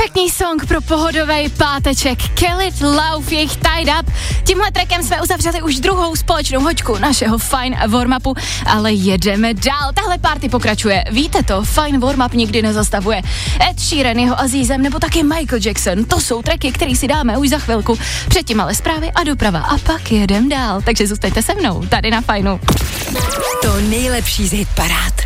Perfektní song pro pohodový páteček. Kelly Love, jejich Tied Up. Tímhle trackem jsme uzavřeli už druhou společnou hoďku našeho Fine warm-upu, ale jedeme dál. Tahle party pokračuje. Víte to, Fine warm-up nikdy nezastavuje. Ed Sheeran, jeho Azízem nebo taky Michael Jackson. To jsou tracky, který si dáme už za chvilku. Předtím ale zprávy a doprava a pak jedem dál. Takže zůstaňte se mnou tady na Fajnu. To nejlepší z hit parád.